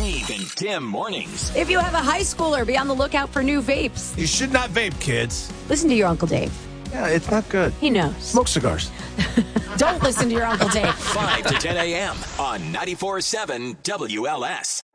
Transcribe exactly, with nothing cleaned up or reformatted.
Dave and Tim mornings. If you have a high schooler, be on the lookout for new vapes. You should not vape, kids. Listen to your Uncle Dave. Yeah, it's not good. He knows. Smoke cigars. Don't listen to your Uncle Dave. five to ten a.m. on ninety-four point seven W L S.